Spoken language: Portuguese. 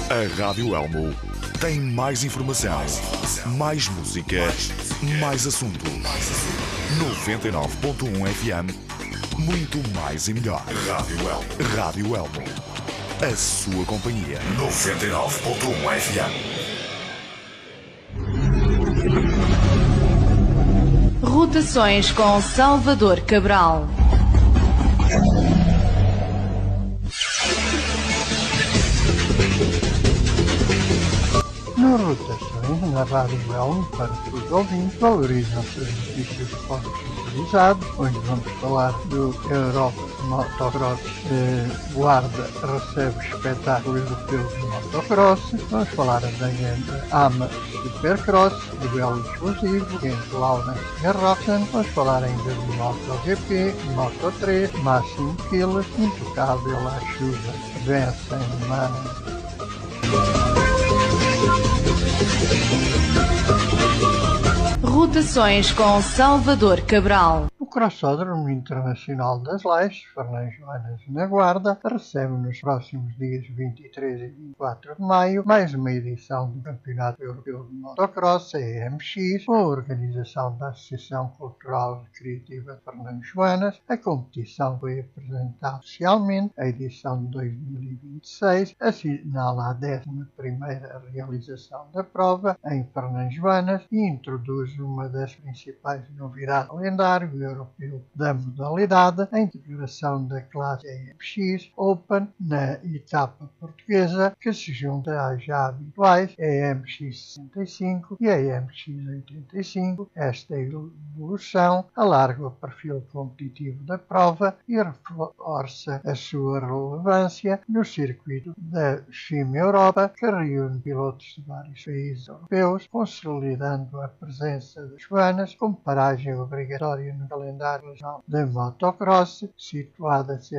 A Rádio Elmo tem mais informação, mais música, mais assunto. 99.1 FM, muito mais e melhor. Rádio Elmo, a sua companhia. 99.1 FM. Rotações com Salvador Cabral. Nas rotações na Rádio Elmo, para que os ouvintes valorizam-se as notícias de esporte especializado, onde vamos falar do Europa Motocross. Guarda recebe o espetáculo europeu de motocross. Vamos falar da AMA Supercross, do belo exclusivo, entre Laurence e Roxen. Vamos falar ainda do MotoGP, Moto3, Máximo Quilos, Intocável à chuva, vence em Mano. Rotações com Salvador Cabral. O Crossódromo Internacional das Lajes, Fernão Joanas na Guarda, recebe nos próximos dias 23 e 24 de maio mais uma edição do Campeonato Europeu de Motocross, EMX, com a organização da Associação Cultural e Recreativa de Fernão Joanas. A competição foi apresentada oficialmente, a edição de 2026 assinala a 11ª realização da prova em Fernão Joanas e introduz uma das principais novidades do calendário europeu da modalidade, a integração da classe EMX Open na etapa portuguesa, que se junta às já habituais EMX 65 e EMX 85. Esta evolução alarga o perfil competitivo da prova e reforça a sua relevância no circuito da FIM Europa, que reúne pilotos de vários países europeus, consolidando a presença das joanas como paragem obrigatória no calendário nacional de motocross, situada a